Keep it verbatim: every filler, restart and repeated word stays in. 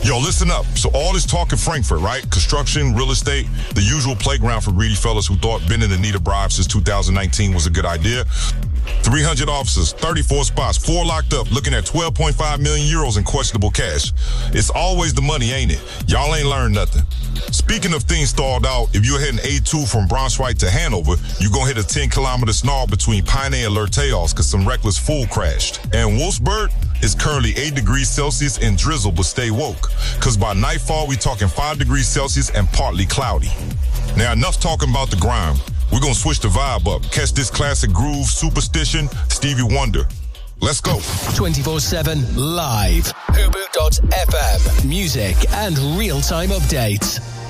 Yo, listen up. So all this talk in Frankfurt, right? Construction, real estate, the usual playground for greedy fellas who thought bending the knee to bribe since two thousand nineteen was a good idea. three hundred officers, thirty-four spots, four locked up, looking at twelve point five million euros in questionable cash. It's always the money, ain't it? Y'all ain't learned nothing. Speaking of things stalled out, if you're heading A two from Braunschweig to Hanover, you're going to hit a ten kilometer snarl between Peine and Lerteos because some reckless fool crashed. And Wolfsburg is currently eight degrees Celsius and drizzle, but stay woke. Because by nightfall, we talking five degrees Celsius and partly cloudy. Now, enough talking about the grime. We're going to switch the vibe up. Catch this classic groove, Superstition, Stevie Wonder. Let's go. twenty-four seven live. Hubu dot F M. Music and real-time updates.